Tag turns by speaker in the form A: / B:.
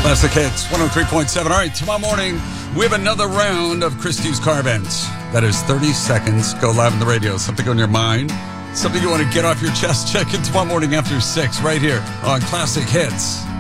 A: Classic Hits, 103.7. All right, tomorrow morning, we have another round of Christie's Car Events. That is 30 seconds. Go live on the radio. Something on your mind, something you want to get off your chest. Check it tomorrow morning after 6 right here on Classic Hits.